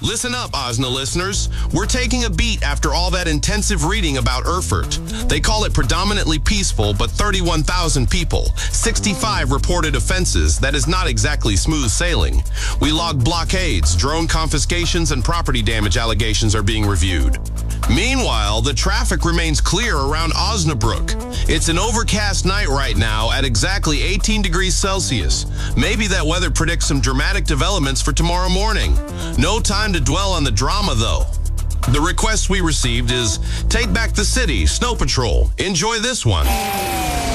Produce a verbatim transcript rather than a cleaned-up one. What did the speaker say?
Listen up, Osna listeners. We're taking a beat after all that intensive reading about Erfurt. They call it predominantly peaceful, but thirty-one thousand people, sixty-five reported offenses. That is not exactly smooth sailing. We logged blockades, drone confiscations, and property damage allegations are being reviewed. Meanwhile, the traffic remains clear around Osnabrück. It's an overcast night right now at exactly eighteen degrees Celsius. Maybe that weather predicts some dramatic developments for tomorrow morning. No time to dwell on the drama, though. The request we received is, take back the city, Snow Patrol. Enjoy this one.